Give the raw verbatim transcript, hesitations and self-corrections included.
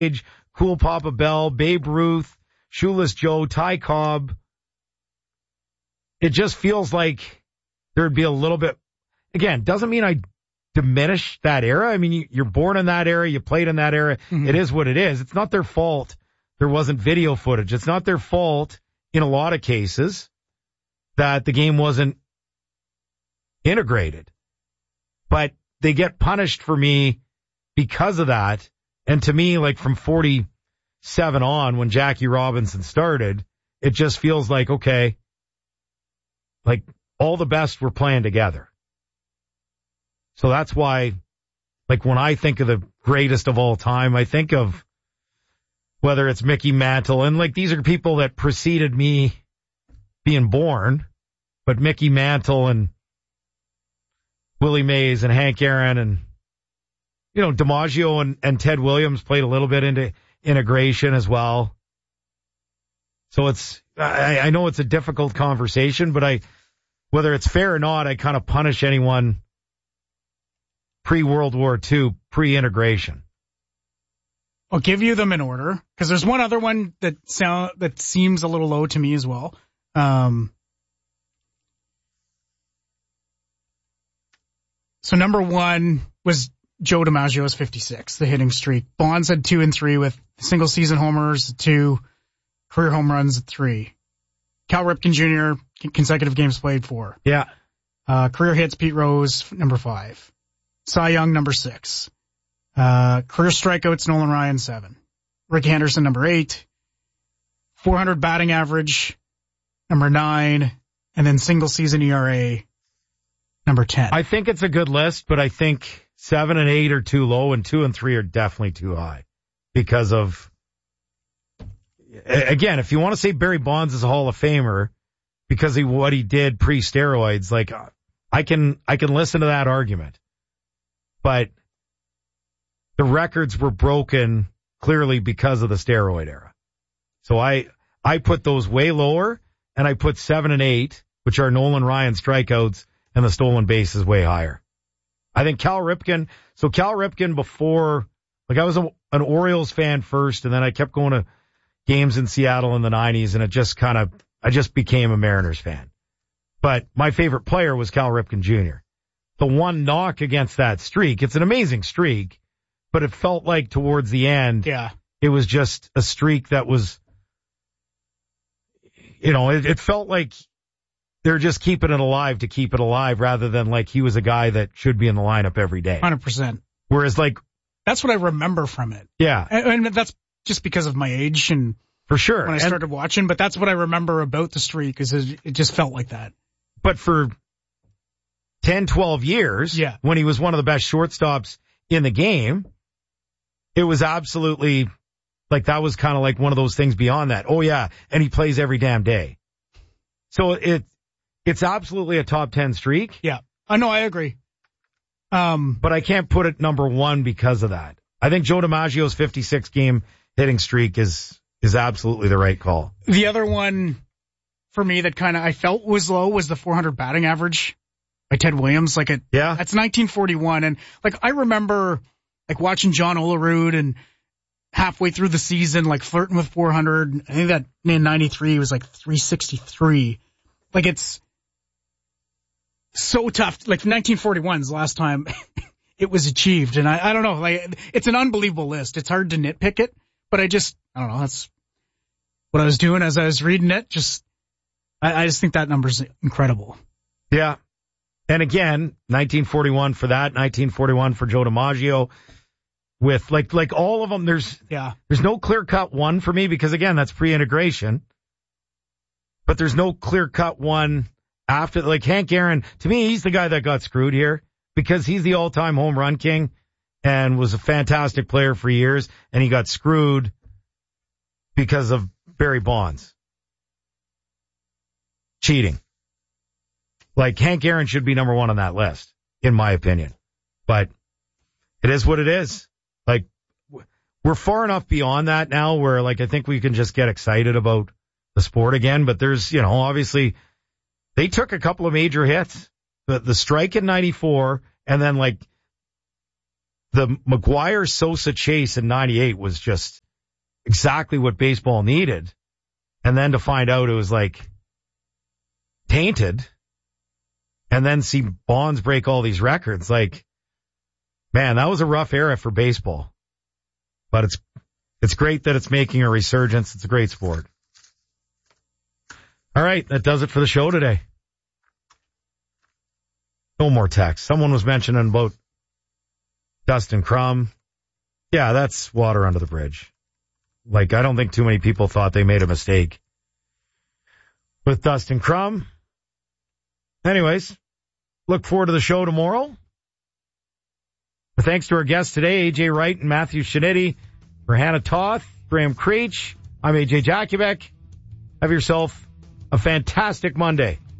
Cool Papa Bell, Babe Ruth, Shoeless Joe, Ty Cobb. It just feels like there'd be a little bit, again, doesn't mean I diminish that era. I mean, you, you're born in that era, you played in that era. Mm-hmm. It is what it is. It's not their fault there wasn't video footage. It's not their fault in a lot of cases that the game wasn't integrated. But they get punished for me because of that. And to me, like from forty-seven on, when Jackie Robinson started, it just feels like, okay, like all the best were playing together. So that's why, like when I think of the greatest of all time, I think of whether it's Mickey Mantle, and like these are people that preceded me being born, but Mickey Mantle and Willie Mays and Hank Aaron and, you know, DiMaggio and, and Ted Williams played a little bit into integration as well. So it's, I, I know it's a difficult conversation, but I, whether it's fair or not, I kind of punish anyone pre-World War Two, pre-integration. I'll give you them in order, because there's one other one that sound that seems a little low to me as well. Um, so number one was Joe DiMaggio's fifty-six, the hitting streak. Bonds had two and three with single season homers, two career home runs, three. Cal Ripken Junior, consecutive games played, four. Yeah. Uh, career hits, Pete Rose, number five. Cy Young, number six. Uh, career strikeouts, Nolan Ryan, seven. Rick Anderson, number eight. four hundred batting average, number nine. And then single season E R A, number ten. I think it's a good list, but I think seven and eight are too low, and two and three are definitely too high because of, again, if you want to say Barry Bonds is a Hall of Famer because of what he did pre-steroids, like I can, I can listen to that argument, but the records were broken clearly because of the steroid era. So I, I put those way lower, and I put seven and eight, which are Nolan Ryan strikeouts, and the stolen bases way higher. I think Cal Ripken, so Cal Ripken before, like I was a, an Orioles fan first, and then I kept going to games in Seattle in the nineties, and it just kind of, I just became a Mariners fan. But my favorite player was Cal Ripken Junior The one knock against that streak, it's an amazing streak, but it felt like towards the end, yeah, it was just a streak that was, you know, it, it felt like they're just keeping it alive to keep it alive rather than like he was a guy that should be in the lineup every day. one hundred percent. Whereas like, that's what I remember from it. Yeah. And, and that's just because of my age and for sure when I started and, watching, but that's what I remember about the streak is it, it just felt like that. But for ten, twelve years, yeah, when he was one of the best shortstops in the game, it was absolutely like that was kind of like one of those things beyond that. Oh yeah, and he plays every damn day. So it it's absolutely a top ten streak. Yeah, I know, I agree. Um, but I can't put it number one because of that. I think Joe DiMaggio's fifty-six game hitting streak is is absolutely the right call. The other one for me that kind of I felt was low was the four hundred batting average by Ted Williams. Like it, yeah, that's nineteen forty-one, and like I remember like watching John Olerud and halfway through the season, like flirting with four hundred. I think that in ninety-three was like three sixty-three. Like it's so tough. Like nineteen forty-one is the last time it was achieved. And I, I don't know, like it's an unbelievable list. It's hard to nitpick it, but I just, I don't know. That's what I was doing as I was reading it. Just, I, I just think that number's incredible. Yeah. And again, nineteen forty-one for that, nineteen forty-one for Joe DiMaggio. With like, like all of them, there's, yeah, there's no clear cut one for me because again, that's pre-integration, but there's no clear cut one after, like Hank Aaron, to me, he's the guy that got screwed here because he's the all-time home run king and was a fantastic player for years, and he got screwed because of Barry Bonds cheating. Like Hank Aaron should be number one on that list, in my opinion, but it is what it is. Like, we're far enough beyond that now where, like, I think we can just get excited about the sport again. But there's, you know, obviously, they took a couple of major hits. The, the strike in ninety-four, and then, like, the McGuire-Sosa chase in ninety-eight was just exactly what baseball needed. And then to find out it was like tainted, and then see Bonds break all these records. Like, man, that was a rough era for baseball. But it's it's great that it's making a resurgence. It's a great sport. All right, that does it for the show today. No more text. Someone was mentioning about Dustin Crum. Yeah, that's water under the bridge. Like, I don't think too many people thought they made a mistake with Dustin Crum. Anyways, look forward to the show tomorrow. Thanks to our guests today, A J Wright and Matthew Shinetti. For Hannah Toth, Graham Creech, I'm A J Jakubek. Have yourself a fantastic Monday.